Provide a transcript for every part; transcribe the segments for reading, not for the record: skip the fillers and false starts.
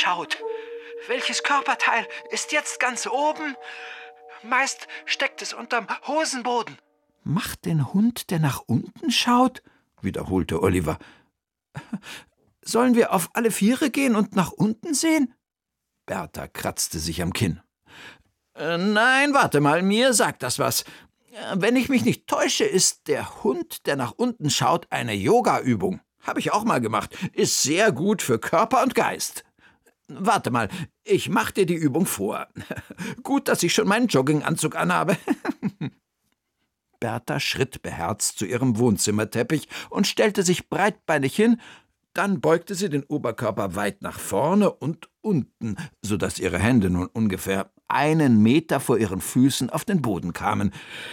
schaut. Welches Körperteil ist jetzt ganz oben? Meist steckt es unterm Hosenboden. »Macht den Hund, der nach unten schaut?« wiederholte Oliver. »Sollen wir auf alle Viere gehen und nach unten sehen?« Bertha kratzte sich am Kinn. »Nein, warte mal, mir sagt das was. Wenn ich mich nicht täusche, ist der Hund, der nach unten schaut, eine Yoga-Übung. Habe ich auch mal gemacht. Ist sehr gut für Körper und Geist. Warte mal, ich mach dir die Übung vor. Gut, dass ich schon meinen Jogginganzug anhabe.« Bertha schritt beherzt zu ihrem Wohnzimmerteppich und stellte sich breitbeinig hin. Dann beugte sie den Oberkörper weit nach vorne und unten, so dass ihre Hände nun ungefähr 1 Meter vor ihren Füßen auf den Boden kamen.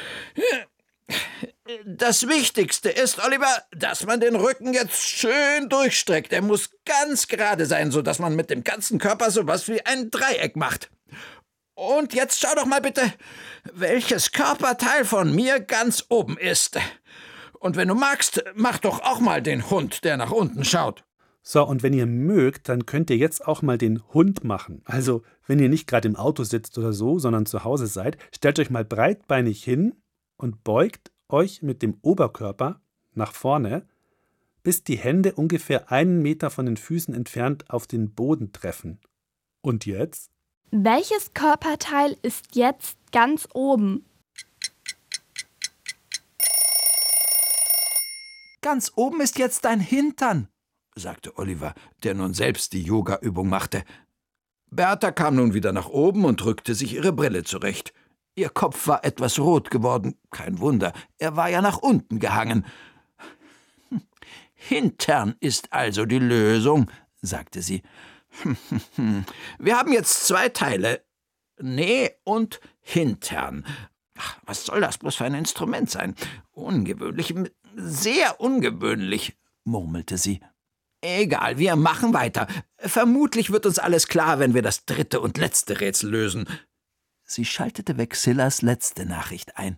»Das Wichtigste ist, Oliver, dass man den Rücken jetzt schön durchstreckt. Er muss ganz gerade sein, so dass man mit dem ganzen Körper sowas wie ein Dreieck macht. Und jetzt schau doch mal bitte, welches Körperteil von mir ganz oben ist. Und wenn du magst, mach doch auch mal den Hund, der nach unten schaut.« So, und wenn ihr mögt, dann könnt ihr jetzt auch mal den Hund machen. Also, wenn ihr nicht gerade im Auto sitzt oder so, sondern zu Hause seid, stellt euch mal breitbeinig hin und beugt euch mit dem Oberkörper nach vorne, bis die Hände ungefähr 1 Meter von den Füßen entfernt auf den Boden treffen. Und jetzt? Welches Körperteil ist jetzt ganz oben? »Ganz oben ist jetzt dein Hintern«, sagte Oliver, der nun selbst die Yoga-Übung machte. Bertha kam nun wieder nach oben und rückte sich ihre Brille zurecht. Ihr Kopf war etwas rot geworden, kein Wunder, er war ja nach unten gehangen. »Hintern ist also die Lösung«, sagte sie. »Wir haben jetzt 2 Teile, Näh und Hintern. Ach, was soll das bloß für ein Instrument sein? Ungewöhnlich, sehr ungewöhnlich«, murmelte sie. »Egal, wir machen weiter. Vermutlich wird uns alles klar, wenn wir das 3. und letzte Rätsel lösen.« Sie schaltete Vexillas letzte Nachricht ein.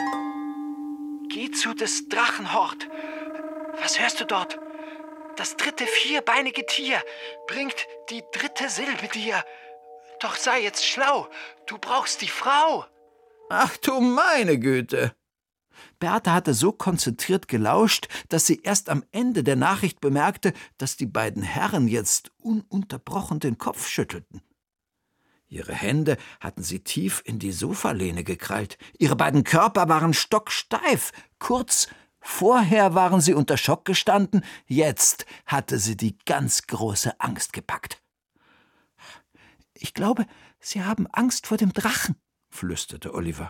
»Geh zu des Drachenhort. Was hörst du dort? Das 3. vierbeinige Tier bringt die 3. Silbe dir. Doch sei jetzt schlau, du brauchst die Frau.« »Ach du meine Güte!« Bertha hatte so konzentriert gelauscht, dass sie erst am Ende der Nachricht bemerkte, dass die beiden Herren jetzt ununterbrochen den Kopf schüttelten. Ihre Hände hatten sie tief in die Sofalehne gekrallt. Ihre beiden Körper waren stocksteif. Kurz, vorher waren sie unter Schock gestanden, jetzt hatte sie die ganz große Angst gepackt. »Ich glaube, Sie haben Angst vor dem Drachen«, flüsterte Oliver.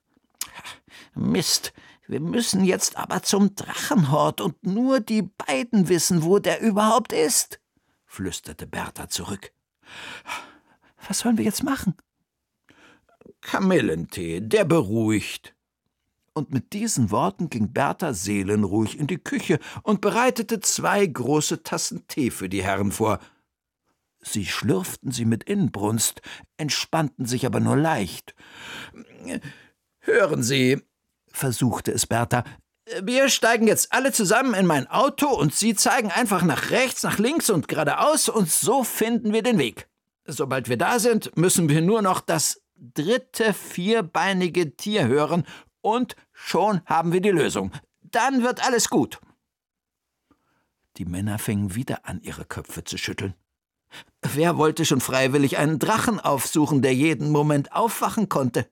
»Mist, wir müssen jetzt aber zum Drachenhort und nur die beiden wissen, wo der überhaupt ist«, flüsterte Bertha zurück. »Was sollen wir jetzt machen?« »Kamillentee, der beruhigt.« Und mit diesen Worten ging Bertha seelenruhig in die Küche und bereitete 2 große Tassen Tee für die Herren vor. Sie schlürften sie mit Inbrunst, entspannten sich aber nur leicht. »Hören Sie«, versuchte es Bertha, »wir steigen jetzt alle zusammen in mein Auto und Sie zeigen einfach nach rechts, nach links und geradeaus und so finden wir den Weg. Sobald wir da sind, müssen wir nur noch das 3. vierbeinige Tier hören und schon haben wir die Lösung. Dann wird alles gut.« Die Männer fingen wieder an, ihre Köpfe zu schütteln. Wer wollte schon freiwillig einen Drachen aufsuchen, der jeden Moment aufwachen konnte?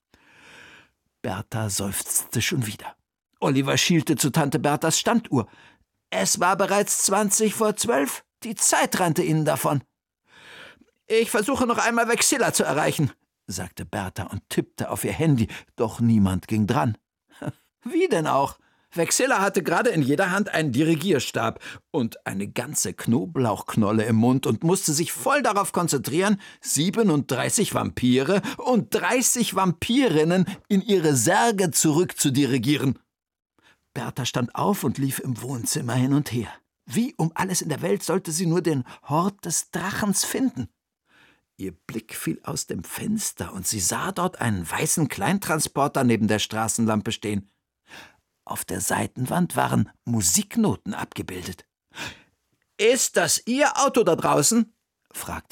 Bertha seufzte schon wieder. Oliver schielte zu Tante Berthas Standuhr. Es war bereits 20 vor 12. Die Zeit rannte ihnen davon. »Ich versuche noch einmal Vexilla zu erreichen«, sagte Bertha und tippte auf ihr Handy, doch niemand ging dran. Wie denn auch? Vexilla hatte gerade in jeder Hand einen Dirigierstab und eine ganze Knoblauchknolle im Mund und musste sich voll darauf konzentrieren, 37 Vampire und 30 Vampirinnen in ihre Särge zurückzudirigieren. Bertha stand auf und lief im Wohnzimmer hin und her. Wie um alles in der Welt sollte sie nur den Hort des Drachens finden? Ihr Blick fiel aus dem Fenster und sie sah dort einen weißen Kleintransporter neben der Straßenlampe stehen. Auf der Seitenwand waren Musiknoten abgebildet. »Ist das Ihr Auto da draußen?« fragte